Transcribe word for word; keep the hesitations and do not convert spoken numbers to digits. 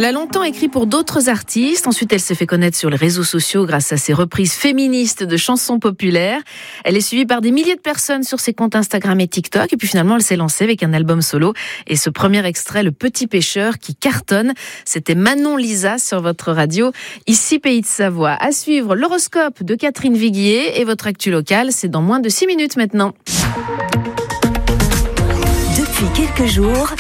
Elle a longtemps écrit pour d'autres artistes. Ensuite, elle s'est fait connaître sur les réseaux sociaux grâce à ses reprises féministes de chansons populaires. Elle est suivie par des milliers de personnes sur ses comptes Instagram et TikTok. Et puis finalement, elle s'est lancée avec un album solo. Et ce premier extrait, Le Petit Pêcheur, qui cartonne, c'était Manon Lisa sur votre radio, ici Pays de Savoie. À suivre, l'horoscope de Catherine Viguier et votre actu locale, c'est dans moins de six minutes maintenant. Depuis quelques jours,